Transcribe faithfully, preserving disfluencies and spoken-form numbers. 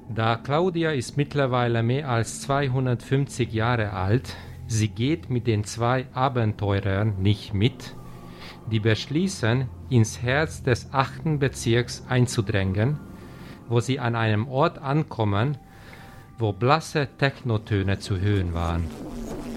Da Claudia ist mittlerweile mehr als zweihundertfünfzig Jahre alt, sie geht mit den zwei Abenteurern nicht mit, die beschließen, ins Herz des achten Bezirks einzudrängen, wo sie an einem Ort ankommen, wo blasse Technotöne zu hören waren.